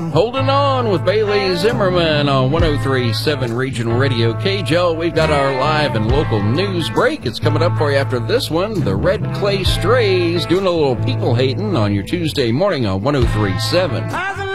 Holding On with Bailey Zimmerman on 103.7 Regional Radio KJL. We've got our live and local news break. It's coming up for you after this one. The Red Clay Strays doing a little people hating on your Tuesday morning on 103.7.